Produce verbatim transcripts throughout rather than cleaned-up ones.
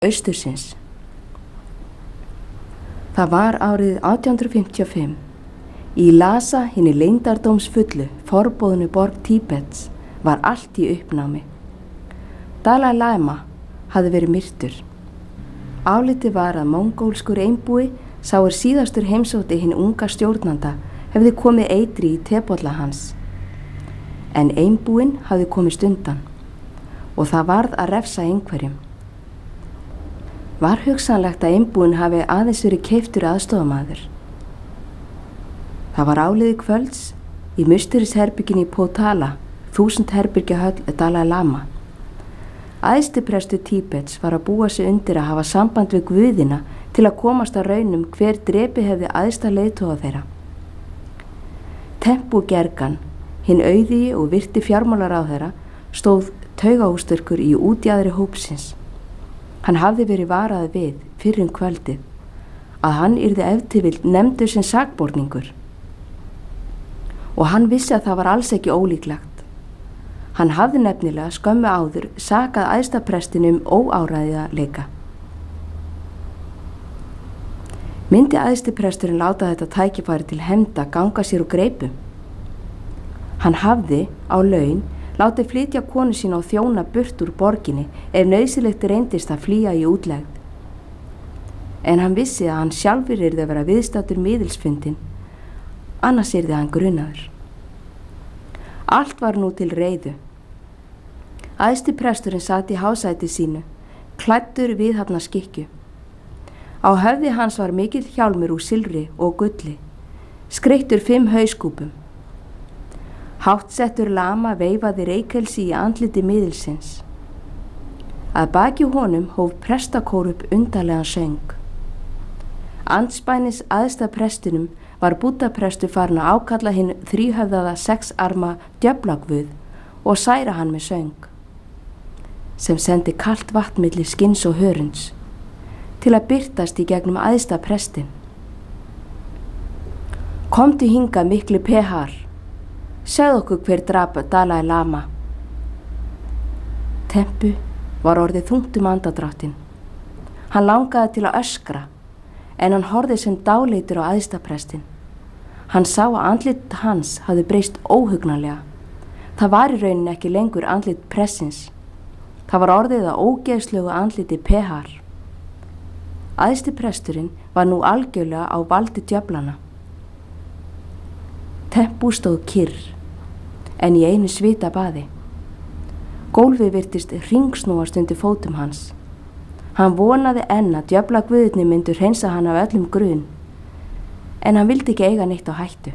Austursins. Það var árið átján hundruð fimmtíu og fimm. Í Lhasa, hinni leyndardómsfullu, forboðnu borg Tíbets, var allt í uppnámi. Dalai Lama hafði verið myrtur. Álitið var að mongólskur einbúi, sá er síðastur heimsótti hinn unga stjórnanda, hefði komið eitri í tebolla hans. En einbúinn hafði komist undan og það varð að refsa einhverjum. Var hugsanlegt að einbúinn hafi aðeins verið keyptur aðstofamaður. Það var áliðið kvölds í musterisherberginni í Potala, þúsund herbergja höll Dalai Lama. Æðstiprestur Tíbets var að búa sig undir að hafa samband við guðina til að komast að raunum hver drepi hefði æðsta leiðtoga þeirra. Tempu Gergan, hinn auðigi og virti fjármálaráðherra, stóð taugahústurkur í útjaðri hópsins. Hann hafði verið varað við fyrr um kvöldið að hann yrði ef til vill nefndur sem sakborningur. Og hann vissi að það var alls ekki ólíklegt. Hann hafði nefnilega skömmu áður sakað æðstaprestinum óáræðileika. Myndi æðstipresturinn láta þetta tækifæri til hefnda ganga sér úr greipum? Hann hafði á laun látið flytja konu sína og þjóna burt úr borginni ef nauðsynlegt reyndist að flýja í útlegð. En hann vissi að hann sjálfur yrði að vera viðstaddur miðilsfundin, annars yrði hann grunaður. Allt var nú til reiðu. Æðsti presturinn sat í hásæti sínu, klæddur viðhafna skikkju. Á höfði hans var mikill hjálmur úr silfri og gulli, skreyttur fimm hauskúpum. Háttsettur lama veifaði reykelsi í andliti miðilsins. Að baki honum hóf prestakór upp undarlegan söng. Andspænis æðsta prestinum var búddaprestur farin að ákalla hinn þríhöfðaða sexarma djöflagvöð og særa hann með söng, sem sendi kalt vatn milli skins og hörunds, til að birtast í gegnum æðsta prestin. Komdu hinga mikli pehar, segð okkur hver drap Dalai Lama. Tempu var orðið þungt um andadráttinn. Hann langaði til að öskra, en hann horfði sem dáleitur á æðstaprestin. Hann sá að andlit hans hafði breyst óhugnanlega. Það var í rauninni ekki lengur andlit pressins. Það var orðið að ógeðslegu andliti Pehar. Æðsti presturinn var nú algjörlega á valdi djöflana. Tempu stóð kyrr, en í einu svita baði. Gólfið virtist hringsnúast undir fótum hans. Hann vonaði enn að djöflagvöðunni myndu hreinsa hann af öllum grun, en hann vildi ekki eiga neitt á hættu.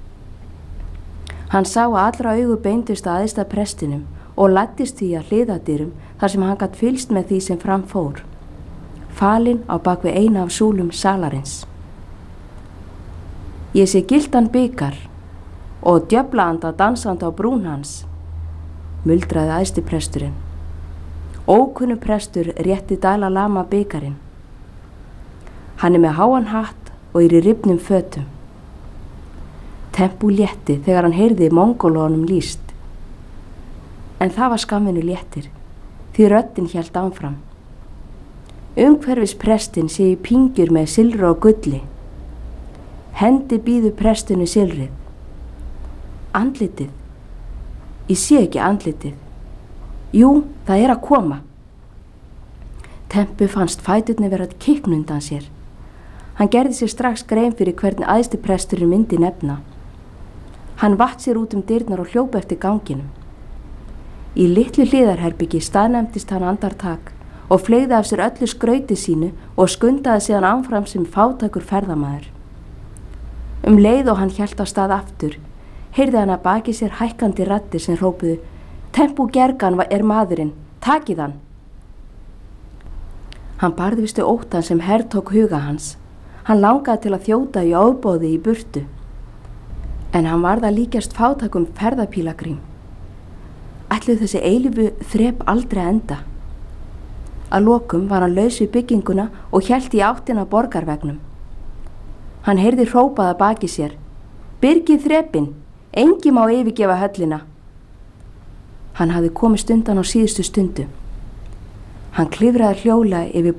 Hann sá að allra augu beindust að æðsta prestinum og læddist því að hliðadyrum þar sem hann gat fylgst með því sem fram fór, falinn á bak við eina af súlum salarins. Ég sé giltan bikar og djöflaanda dansandi á brún hans, muldraði æðsti presturinn. Ókunnu prestur rétti Dalai Lama bikarinn. Hann er með háan hatt og er í rifnum fötum. Tempu létti þegar hann heyrði mongólunum lýst. En það var skamminu léttir, því röddin hélt áfram. Umhverfis prestin sé í pingjur með silfri og gulli. Hendi býðu prestinu silfrið. Andlitið. Ég sé ekki andlitið. Jú, það er að koma. Tempu fannst fæturni vera að kikna undan sér. Hann gerði sér strax grein fyrir hvernig æðsti presturinn myndi nefna. Hann vatt sér út um dyrnar og hljóp eftir ganginum. Í litlu hliðarherbyggi staðnæmdist hann andartak og fleygði af sér öllu skrauti sínu og skundaði síðan áfram sem fátækur ferðamaður. Um leið og hann hélt á stað aftur, heyrði hann að baki sér hækkandi raddir sem hrópuðu: Tempu Gergan er maðurinn, takið hann. Hann barðist við óttan sem hertók huga hans. Hann langaði til að þjóta í ofboði í burtu. En hann varð að líkjast fátækum ferðapílagrím. Ætluðu þessi eilífu þrep aldrei að enda. Að lokum var hann laus við bygginguna og hélt í áttina borgarvegnum. Hann heyrði hrópað að baki sér: Byrgið þrepin, engi má yfirgefa höllina. Hann hafði komist undan á síðustu stundu. Hann klifraði hljóðlega yfir